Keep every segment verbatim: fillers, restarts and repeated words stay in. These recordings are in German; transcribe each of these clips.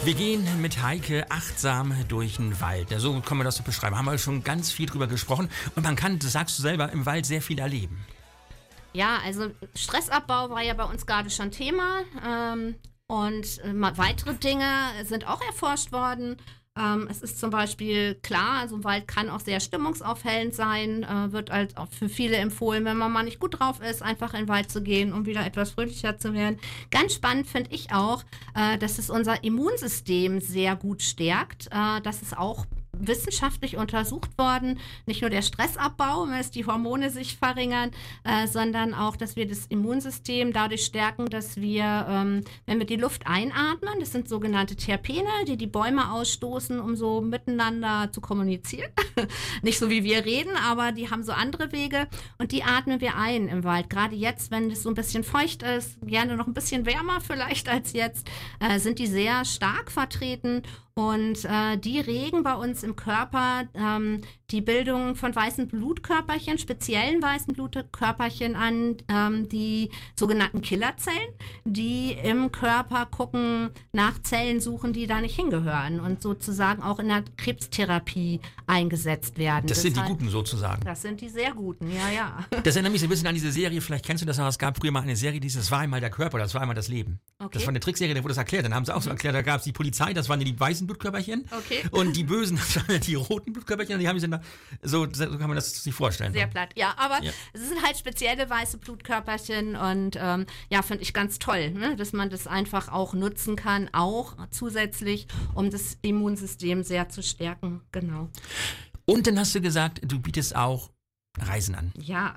Wir gehen mit Heike achtsam durch den Wald. So kann man das so beschreiben. Haben wir schon ganz viel drüber gesprochen. Und man kann, das sagst du selber, im Wald sehr viel erleben. Ja, also Stressabbau war ja bei uns gerade schon Thema. Ähm, und äh, weitere Dinge sind auch erforscht worden. Ähm, es ist zum Beispiel klar, also ein Wald kann auch sehr stimmungsaufhellend sein, äh, wird halt auch für viele empfohlen, wenn man mal nicht gut drauf ist, einfach in den Wald zu gehen, um wieder etwas fröhlicher zu werden. Ganz spannend finde ich auch, äh, dass es unser Immunsystem sehr gut stärkt. Äh, das ist auch wissenschaftlich untersucht worden, nicht nur der Stressabbau, dass die Hormone sich verringern, äh, sondern auch, dass wir das Immunsystem dadurch stärken, dass wir, ähm, wenn wir die Luft einatmen, das sind sogenannte Terpene, die die Bäume ausstoßen, um so miteinander zu kommunizieren. Nicht so wie wir reden, aber die haben so andere Wege und die atmen wir ein im Wald. Gerade jetzt, wenn es so ein bisschen feucht ist, gerne noch ein bisschen wärmer vielleicht als jetzt, äh, sind die sehr stark vertreten. Und äh, die regen bei uns im Körper ähm, die Bildung von weißen Blutkörperchen, speziellen weißen Blutkörperchen an, ähm, die sogenannten Killerzellen, die im Körper gucken, nach Zellen suchen, die da nicht hingehören und sozusagen auch in der Krebstherapie eingesetzt werden. Das, das sind heißt, die Guten sozusagen. Das sind die sehr Guten, ja, ja. Das erinnert mich so ein bisschen an diese Serie, vielleicht kennst du das noch, es gab früher mal eine Serie, die hieß, das war einmal der Körper, das war einmal das Leben. Okay. Das war eine Trickserie, da wurde das erklärt, dann haben sie auch so erklärt, da gab es die Polizei, das waren die weißen Blutkörperchen. Okay. Und die Bösen, das waren die roten Blutkörperchen, die haben sich dann so, so kann man das sich vorstellen. Sehr platt, ja, aber ja. Es sind halt spezielle weiße Blutkörperchen und ähm, ja, finde ich ganz toll, ne? Dass man das einfach auch nutzen kann, auch zusätzlich, um das Immunsystem sehr zu stärken, genau. Und dann hast du gesagt, du bietest auch Reisen an. Ja,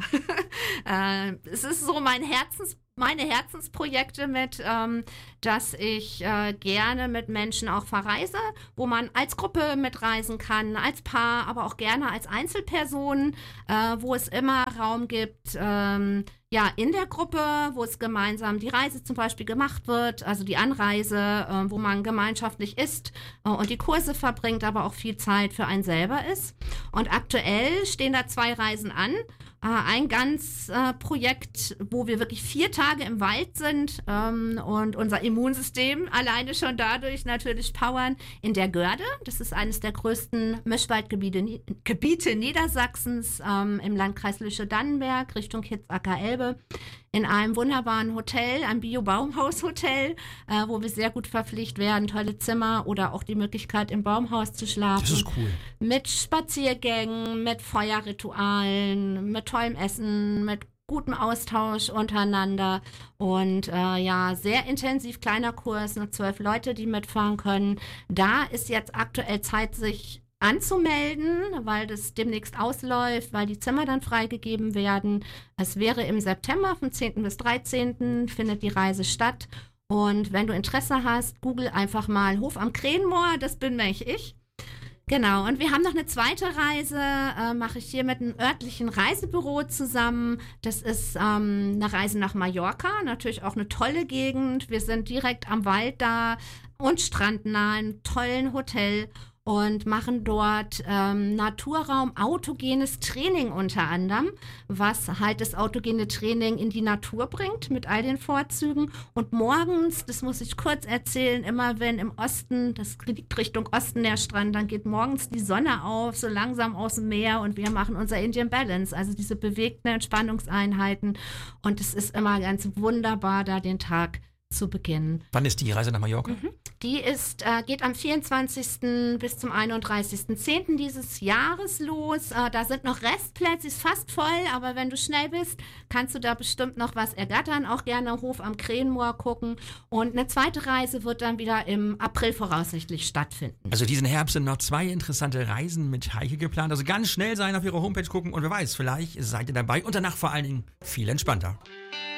äh, es ist so mein Herzens meine Herzensprojekte mit, ähm, dass ich äh, gerne mit Menschen auch verreise, wo man als Gruppe mitreisen kann, als Paar, aber auch gerne als Einzelperson, äh, wo es immer Raum gibt, ähm, ja, in der Gruppe, wo es gemeinsam die Reise zum Beispiel gemacht wird, also die Anreise, äh, wo man gemeinschaftlich isst äh, und die Kurse verbringt, aber auch viel Zeit für einen selber ist. Und aktuell stehen da zwei Reisen an. Äh, ein ganz äh, Projekt, wo wir wirklich vier Tage im Wald sind ähm, und unser Immunsystem alleine schon dadurch natürlich powern in der Görde. Das ist eines der größten Mischwaldgebiete Gebiete Niedersachsens ähm, im Landkreis Lüchow-Dannenberg Richtung Hitzacker-Elbe. In einem wunderbaren Hotel, einem Bio-Baumhaus-Hotel, äh, wo wir sehr gut verpflegt werden, tolle Zimmer oder auch die Möglichkeit im Baumhaus zu schlafen. Das ist cool. Mit Spaziergängen, mit Feuerritualen, mit tollem Essen, mit gutem Austausch untereinander und äh, ja, sehr intensiv kleiner Kurs, nur zwölf Leute, die mitfahren können. Da ist jetzt aktuell Zeit, sich anzumelden, weil das demnächst ausläuft, weil die Zimmer dann freigegeben werden. Es wäre im September, vom zehnten bis dreizehnten findet die Reise statt. Und wenn du Interesse hast, google einfach mal Hof am Krähenmoor, das bin nämlich ich. Genau, und wir haben noch eine zweite Reise, äh, mache ich hier mit einem örtlichen Reisebüro zusammen. Das ist ähm, eine Reise nach Mallorca, natürlich auch eine tolle Gegend. Wir sind direkt am Wald da und strandnah, in einem tollen Hotel. Und machen dort ähm, Naturraum autogenes Training unter anderem, was halt das autogene Training in die Natur bringt mit all den Vorzügen. Und morgens, das muss ich kurz erzählen, immer wenn im Osten, das liegt Richtung Osten der Strand, dann geht morgens die Sonne auf, so langsam aus dem Meer und wir machen unser Indian Balance, also diese bewegten Entspannungseinheiten. Und es ist immer ganz wunderbar, da den Tag zu beginnen. Wann ist die Reise nach Mallorca? Mhm. Die ist, äh, geht am vierundzwanzigsten bis zum einunddreißigsten zehnten dieses Jahres los. Äh, da sind noch Restplätze, ist fast voll, aber wenn du schnell bist, kannst du da bestimmt noch was ergattern. Auch gerne Hof am Krähenmoor gucken. Und eine zweite Reise wird dann wieder im April voraussichtlich stattfinden. Also diesen Herbst sind noch zwei interessante Reisen mit Heike geplant. Also ganz schnell sein, auf ihrer Homepage gucken und wer weiß, vielleicht seid ihr dabei und danach vor allen Dingen viel entspannter.